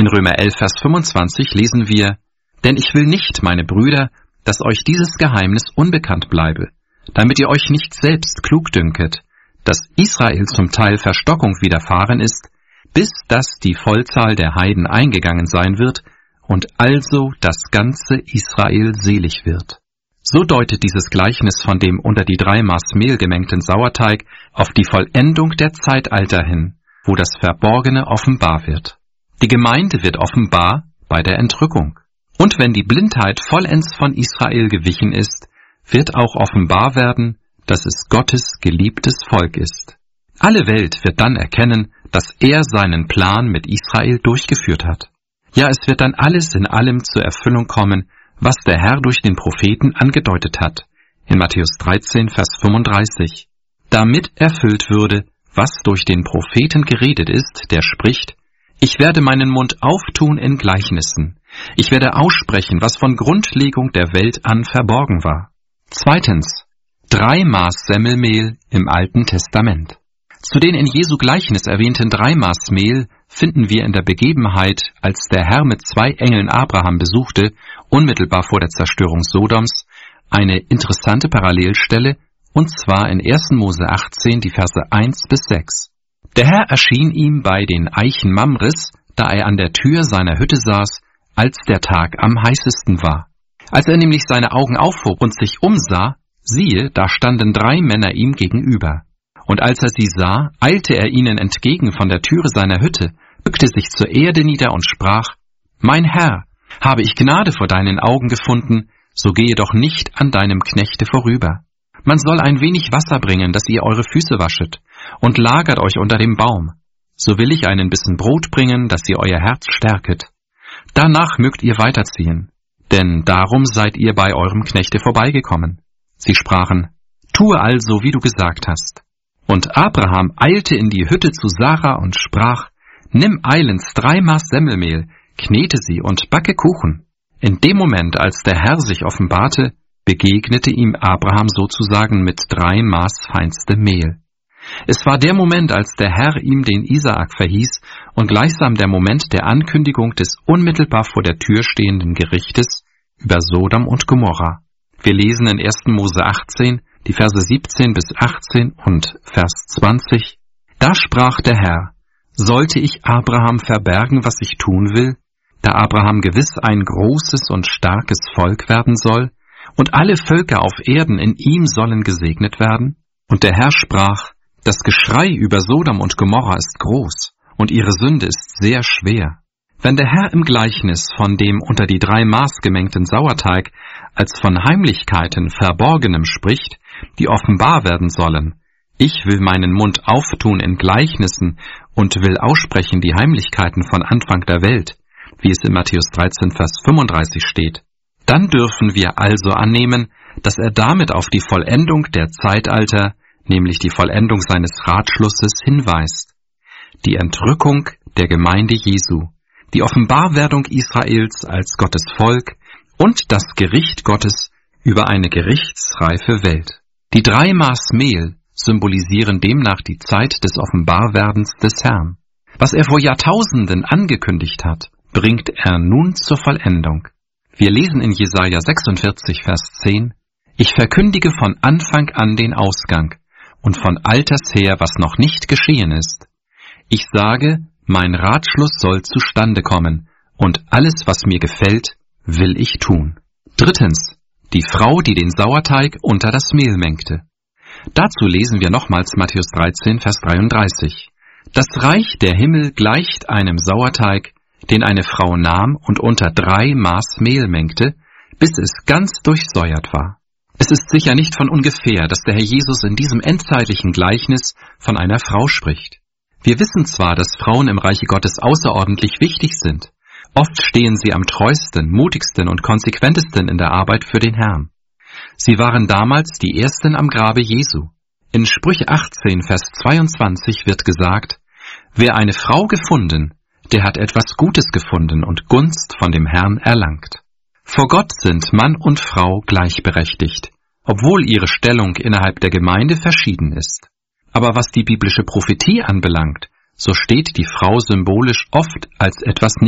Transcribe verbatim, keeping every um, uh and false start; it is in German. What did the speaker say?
Römer elf, Vers fünfundzwanzig lesen wir: Denn ich will nicht, meine Brüder, dass euch dieses Geheimnis unbekannt bleibe, damit ihr euch nicht selbst klug dünket, dass Israel zum Teil Verstockung widerfahren ist, bis dass die Vollzahl der Heiden eingegangen sein wird und also das ganze Israel selig wird. So deutet dieses Gleichnis von dem unter die drei Maß Mehl gemengten Sauerteig auf die Vollendung der Zeitalter hin, wo das Verborgene offenbar wird. Die Gemeinde wird offenbar bei der Entrückung. Und wenn die Blindheit vollends von Israel gewichen ist, wird auch offenbar werden, dass es Gottes geliebtes Volk ist. Alle Welt wird dann erkennen, dass er seinen Plan mit Israel durchgeführt hat. Ja, es wird dann alles in allem zur Erfüllung kommen, was der Herr durch den Propheten angedeutet hat, in Matthäus dreizehn, Vers fünfunddreißig. Damit erfüllt würde, was durch den Propheten geredet ist, der spricht: Ich werde meinen Mund auftun in Gleichnissen. Ich werde aussprechen, was von Grundlegung der Welt an verborgen war. Zweitens, drei Maß Semmelmehl im Alten Testament. Zu den in Jesu Gleichnis erwähnten drei Maß Mehl finden wir in der Begebenheit, als der Herr mit zwei Engeln Abraham besuchte, unmittelbar vor der Zerstörung Sodoms, eine interessante Parallelstelle, und zwar in ersten Mose achtzehn, die Verse eins bis sechs. Der Herr erschien ihm bei den Eichen Mamres, da er an der Tür seiner Hütte saß, als der Tag am heißesten war. Als er nämlich seine Augen aufhob und sich umsah, siehe, da standen drei Männer ihm gegenüber. Und als er sie sah, eilte er ihnen entgegen von der Türe seiner Hütte, bückte sich zur Erde nieder und sprach: Mein Herr, habe ich Gnade vor deinen Augen gefunden, so gehe doch nicht an deinem Knechte vorüber. Man soll ein wenig Wasser bringen, dass ihr eure Füße waschet, und lagert euch unter dem Baum. So will ich einen Bissen Brot bringen, dass ihr euer Herz stärket. Danach mögt ihr weiterziehen, denn darum seid ihr bei eurem Knechte vorbeigekommen. Sie sprachen: Tue also, wie du gesagt hast. Und Abraham eilte in die Hütte zu Sarah und sprach: Nimm eilends drei Maß Semmelmehl, knete sie und backe Kuchen. In dem Moment, als der Herr sich offenbarte, begegnete ihm Abraham sozusagen mit drei Maß feinstem Mehl. Es war der Moment, als der Herr ihm den Isaak verhieß und gleichsam der Moment der Ankündigung des unmittelbar vor der Tür stehenden Gerichtes über Sodom und Gomorra. Wir lesen in ersten Mose achtzehn, die Verse siebzehn bis achtzehn und Vers zwanzig. Da sprach der Herr: Sollte ich Abraham verbergen, was ich tun will, da Abraham gewiss ein großes und starkes Volk werden soll, und alle Völker auf Erden in ihm sollen gesegnet werden? Und der Herr sprach: Das Geschrei über Sodom und Gomorra ist groß, und ihre Sünde ist sehr schwer. Wenn der Herr im Gleichnis von dem unter die drei Maß gemengten Sauerteig als von Heimlichkeiten Verborgenem spricht, die offenbar werden sollen: Ich will meinen Mund auftun in Gleichnissen und will aussprechen die Heimlichkeiten von Anfang der Welt, wie es in Matthäus dreizehn, Vers fünfunddreißig steht, dann dürfen wir also annehmen, dass er damit auf die Vollendung der Zeitalter, nämlich die Vollendung seines Ratschlusses, hinweist. Die Entrückung der Gemeinde Jesu, die Offenbarwerdung Israels als Gottes Volk und das Gericht Gottes über eine gerichtsreife Welt. Die drei Maß Mehl symbolisieren demnach die Zeit des Offenbarwerdens des Herrn. Was er vor Jahrtausenden angekündigt hat, bringt er nun zur Vollendung. Wir lesen in Jesaja sechsundvierzig, Vers zehn: Ich verkündige von Anfang an den Ausgang und von alters her, was noch nicht geschehen ist. Ich sage, mein Ratschluss soll zustande kommen, und alles, was mir gefällt, will ich tun. Drittens, die Frau, die den Sauerteig unter das Mehl mengte. Dazu lesen wir nochmals Matthäus dreizehn, Vers dreiunddreißig. Das Reich der Himmel gleicht einem Sauerteig, den eine Frau nahm und unter drei Maß Mehl mengte, bis es ganz durchsäuert war. Es ist sicher nicht von ungefähr, dass der Herr Jesus in diesem endzeitlichen Gleichnis von einer Frau spricht. Wir wissen zwar, dass Frauen im Reiche Gottes außerordentlich wichtig sind. Oft stehen sie am treuesten, mutigsten und konsequentesten in der Arbeit für den Herrn. Sie waren damals die Ersten am Grabe Jesu. In Sprüche achtzehn, Vers zweiundzwanzig wird gesagt: Wer eine Frau gefunden, der hat etwas Gutes gefunden und Gunst von dem Herrn erlangt. Vor Gott sind Mann und Frau gleichberechtigt, obwohl ihre Stellung innerhalb der Gemeinde verschieden ist. Aber was die biblische Prophetie anbelangt, so steht die Frau symbolisch oft als etwas